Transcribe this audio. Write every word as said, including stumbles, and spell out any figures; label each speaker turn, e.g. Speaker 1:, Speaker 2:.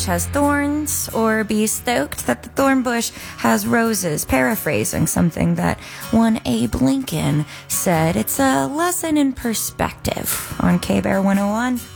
Speaker 1: has thorns, or be stoked that the thorn bush has roses, paraphrasing something that one Abe Lincoln said. It's a lesson in perspective on K-Bear one oh one.